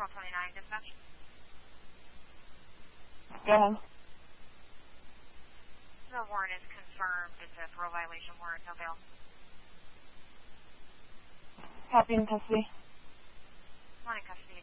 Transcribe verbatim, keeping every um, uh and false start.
twelve twenty-nine, dispatch. Go ahead. The warrant is confirmed. It's a parole violation warrant, no bail. Copy in custody. One in custody.